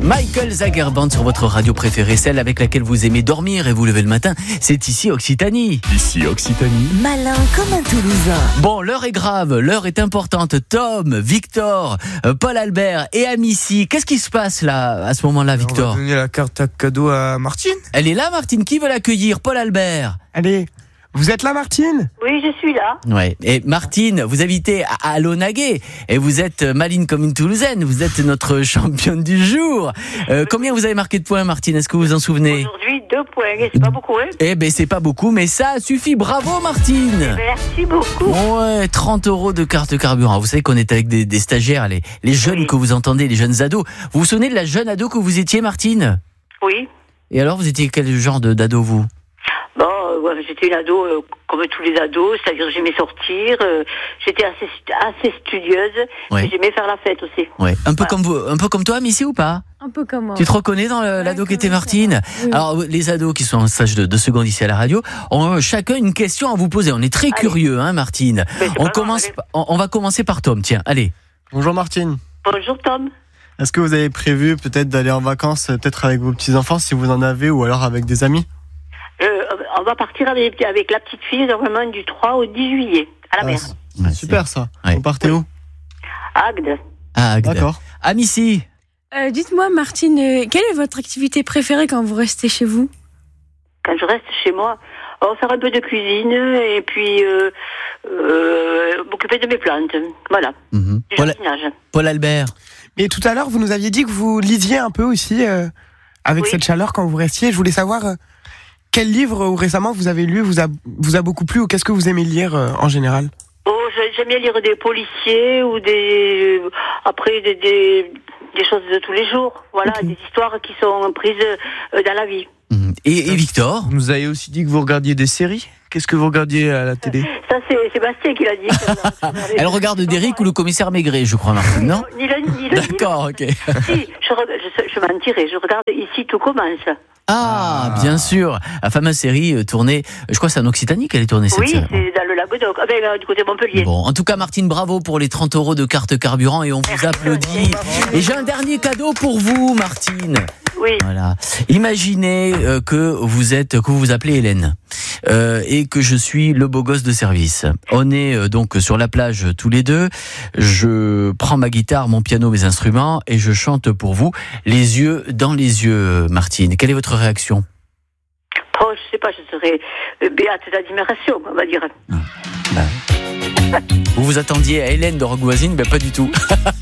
Michael Zagerband sur votre radio préférée, celle avec laquelle vous aimez dormir et vous lever le matin, c'est ici Occitanie. Ici Occitanie. Malin comme un Toulousain. Bon, l'heure est grave, l'heure est importante. Tom, Victor, Paul Albert et Amici, qu'est-ce qui se passe là, à ce moment-là, Victor? On va donner la carte à cadeau à Martine. Elle est là, Martine, qui veut l'accueillir? Paul Albert. Allez, vous êtes là, Martine? Oui, je suis là. Ouais. Et Martine, vous habitez à Launaguet et vous êtes maline comme une Toulousaine. Vous êtes notre championne du jour. Combien vous avez marqué de points, Martine? Est-ce que vous vous en souvenez? Aujourd'hui, 2 points. C'est pas beaucoup, hein? Eh ben, c'est pas beaucoup, mais ça suffit. Bravo, Martine. Merci beaucoup. Ouais, 30 € de carte carburant. Vous savez qu'on est avec des stagiaires, les jeunes Oui. que vous entendez, les jeunes ados. Vous vous souvenez de la jeune ado que vous étiez, Martine? Oui. Et alors, vous étiez quel genre d'ado, vous? Bon, j'étais une ado comme tous les ados, c'est-à-dire j'aimais sortir, j'étais assez studieuse, Ouais. et j'aimais faire la fête aussi. Ouais. Un peu comme vous, un peu comme toi, Missy, ou pas? Un peu comme moi. Tu te reconnais dans l'ado qui était comme ça. Martine? Oui. Alors, les ados qui sont en stage de seconde ici à la radio ont chacun une question à vous poser. On est très curieux, hein, Martine. Mais c'est pas grave, allez. On va commencer par Tom, tiens, allez. Bonjour, Martine. Bonjour Tom. Est-ce que vous avez prévu peut-être d'aller en vacances, peut-être avec vos petits-enfants, si vous en avez, ou alors avec des amis? On va partir avec la petite fille normalement du 3 au 10 juillet, à la mer. Ouais, Super ça. Ouais. Vous partez où? À Agde. Ah, D'accord. Ah, Missy. Dites-moi, Martine, quelle est votre activité préférée quand vous restez chez vous? Quand je reste chez moi, on va faire un peu de cuisine et puis m'occuper de mes plantes. Voilà, Mhm. du jardinage. Paul Albert. Mais tout à l'heure, vous nous aviez dit que vous lisiez un peu aussi avec Oui. cette chaleur quand vous restiez. Je voulais savoir quel livre récemment vous avez lu vous a beaucoup plu ou qu'est-ce que vous aimez lire en général? Oh, j'aime bien lire des policiers ou des choses de tous les jours. Voilà, Ok. des histoires qui sont prises dans la vie. Mhm. Et Victor. Vous nous avez aussi dit que vous regardiez des séries. Qu'est-ce que vous regardiez à la télé? Ça, c'est Sébastien qui l'a dit. Elle regarde Derrick ou le commissaire Maigret, je crois, Martine, non? Ni l'un ni l'autre. D'accord, ok. Si, je mentirais. Je regarde Ici tout commence. Ah, bien sûr. La fameuse série tournée, je crois que c'est en Occitanie qu'elle est tournée, cette Oui, série. c'est dans le Languedoc. Du côté de Montpellier. Bon, en tout cas, Martine, bravo pour les 30 € de carte carburant et on vous applaudit. Et j'ai un dernier cadeau pour vous, Martine. Oui. Voilà. Imaginez que vous vous appelez Hélène et que je suis le beau gosse de service. On est donc sur la plage tous les deux. Je prends ma guitare, mon piano, mes instruments et je chante pour vous les yeux dans les yeux, Martine. Quelle est votre réaction? Oh, je sais pas, je serais béate d'admiration, on va dire. Vous vous attendiez à Hélène de Rock Voisine, ben pas du tout.